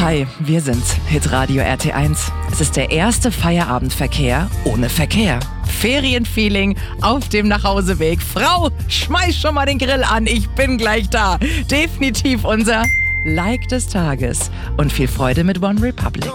Hi, wir sind's, Hitradio RT1. Es ist der erste Feierabendverkehr ohne Verkehr. Ferienfeeling auf dem Nachhauseweg. Frau, schmeiß schon mal den Grill an, ich bin gleich da. Definitiv unser Like des Tages. Und viel Freude mit One Republic.